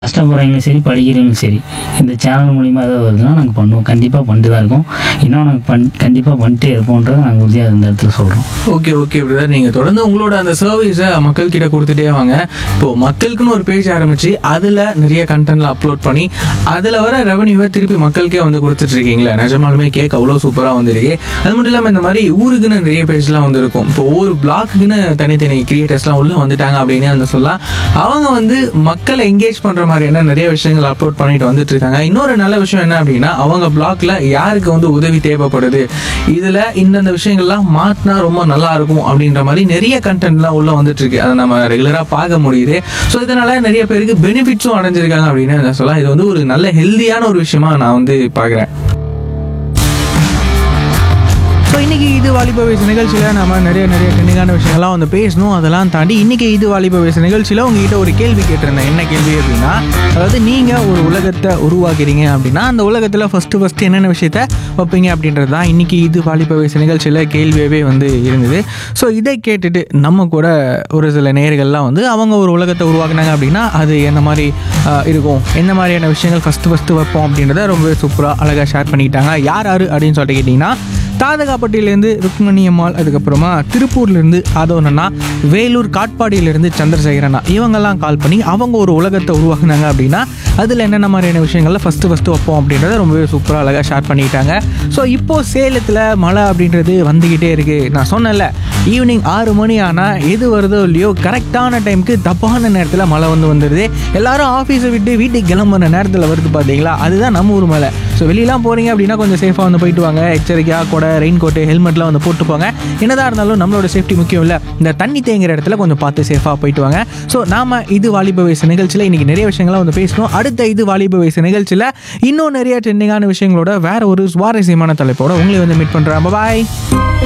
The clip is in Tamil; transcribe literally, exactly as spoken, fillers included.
கஷ்டப்படுறவங்களும் சரி, படிக்கிறவங்களும் சரி, இந்த சேனல் மூலிமா ஏதாவது வருதுன்னா நாங்கள் பண்ணுவோம். கண்டிப்பாக பண்ணிட்டு தான் இருக்கோம். இன்னும் நாங்கள் பண் கண்டிப்பாக பண்ணிட்டே இருப்போன்றதை நாங்கள் உறுதியாக இந்த இடத்துல சொல்கிறோம். ஓகே ஓகே பிரதர், நீங்கள் தொடர்ந்து உங்களோட அந்த சர்வீஸை மக்கள்கிட்ட கொடுத்துட்டே வாங்க. இப்போது மக்களுக்குன்னு ஒரு பேஜ் ஆரம்பித்து அதில் நிறைய கண்டென்ட்லாம் அப்லோட் பண்ணி அதில் வர ரெவன்யூவை திருப்பி மக்களுக்கே வந்து கொடுத்துட்ருக்கீங்களே, நிஜமாலுமே கேட்க அவ்வளோ சூப்பராக வந்துருக்கு. அது மட்டும் இல்லாமல் இந்த மாதிரி ஊருக்குன்னு நிறைய பேஜ்லாம் வந்துருக்கும். இப்போ ஒவ்வொரு பிளாக்குன்னு தனித்தனி கிரியேட்டர்ஸ்லாம் உள்ளே வந்துட்டாங்க அப்படின்னு வந்து சொல்லலாம். அவங்க வந்து மக்களை என்கேஜ் பண்ணுற மாதிரியான நிறைய விஷயங்கள் அப்லோட் பண்ணிட்டு வந்துட்டு இருக்காங்க. இன்னொரு நல்ல விஷயம் என்ன அப்படின்னா, அவங்க பிளாக்ல யாருக்கு வந்து உதவி தேவைப்படுது, இதுல இந்தந்த விஷயங்கள்லாம் மாற்றினா ரொம்ப நல்லா இருக்கும் அப்படின்ற மாதிரி நிறைய கண்டென்ட்லாம் உள்ள வந்துட்டு இருக்கு. அதை நம்ம ரெகுலரா பார்க்க முடியுது. ஸோ இதனால நிறைய பேருக்கு பெனிஃபிட்ஸும் அடைஞ்சிருக்காங்க அப்படின்னு சொல்லலாம். இது வந்து ஒரு நல்ல ஹெல்தியான ஒரு விஷயமா நான் வந்து பார்க்குறேன். ஸோ இன்றைக்கி இது வாலிப வயசு நிகழ்ச்சியில் நம்ம நிறைய நிறைய ட்ரெண்டிங்கான விஷயங்கள்லாம் வந்து பேசணும். அதெல்லாம் தாண்டி இன்றைக்கி இது வாலிப வயசு நிகழ்ச்சியில் உங்ககிட்ட ஒரு கேள்வி கேட்டிருந்தேன். என்ன கேள்வி அப்படின்னா, அதாவது நீங்கள் ஒரு உலகத்தை உருவாக்குறீங்க அப்படின்னா அந்த உலகத்தில் ஃபஸ்ட்டு ஃபஸ்ட்டு என்னென்ன விஷயத்த வைப்பீங்க அப்படின்றது தான் இன்றைக்கி இது வாலிப வயசு நிகழ்ச்சியில் கேள்வியாகவே வந்து இருந்தது. ஸோ இதை கேட்டுட்டு நம்ம கூட ஒரு சில நேயர்கள்லாம் வந்து அவங்க ஒரு உலகத்தை உருவாக்குனாங்க அப்படின்னா அது என்ன மாதிரி இருக்கும், என்ன மாதிரியான விஷயங்கள் ஃபஸ்ட்டு ஃபஸ்ட்டு வைப்போம் அப்படின்றத ரொம்பவே சூப்பராக அழகாக ஷேர் பண்ணிக்கிட்டாங்க. யார் யார் அப்படின்னு சொல்லிட்டு கேட்டிங்கன்னா, தாதகாப்பட்டியிலேருந்து ருக்மணி அம்மாள், அதுக்கப்புறமா திருப்பூர்லேருந்து ஆதவனண்ணா, வேலூர் காட்பாடியிலேருந்து சந்திரசேகரண்ணா, இவங்கெல்லாம் கால் பண்ணி அவங்க ஒரு உலகத்தை உருவாக்குனாங்க அப்படின்னா அதில் என்னென்ன மாதிரியான விஷயங்கள்ல ஃபஸ்ட்டு ஃபஸ்ட்டு வைப்போம் அப்படின்றத ரொம்பவே சூப்பராக அழகாக ஷேர் பண்ணிக்கிட்டாங்க. ஸோ இப்போது சேலத்தில் மழை அப்படின்றது வந்துக்கிட்டே இருக்குது. நான் சொன்னேன்ல, ஈவினிங் ஆறு மணி ஆனால் எது வருதோ இல்லையோ கரெக்டான டைமுக்கு தப்பான நேரத்தில் மழை வந்து வந்துடுது. எல்லாரும் ஆஃபீஸை விட்டு வீட்டுக்கு கிளம்புற நேரத்தில் வருது பார்த்தீங்களா, அதுதான் நம்ம ஊர் மழை. ஸோ வெளியெலாம் போகிறீங்க அப்படின்னா கொஞ்சம் சேஃபாக வந்து போயிட்டு வாங்க. எச்சரிக்கையாக கூட ரெயின் கோட்டு ஹெல்மெட்லாம் வந்து போட்டு போங்க. என்னதான் இருந்தாலும் நம்மளோட சேஃப்டி முக்கியம் இல்லை. இந்த தண்ணி தேங்குற இடத்துல கொஞ்சம் பார்த்து சேஃபாக போயிட்டு வாங்க. ஸோ நாம் இது வாலிப வயசு நிகழ்ச்சியில் இன்றைக்கி நிறைய விஷயங்கள்லாம் வந்து பேசணும். அடுத்த இது வாலிப வயசு நிகழ்ச்சியில் இன்னும் நிறைய ட்ரெண்டிங்கான விஷயங்களோட வேற ஒரு சுவாரஸ்யமான தலைப்போட உங்களை வந்து மீட் பண்ணுறேன். பாய்.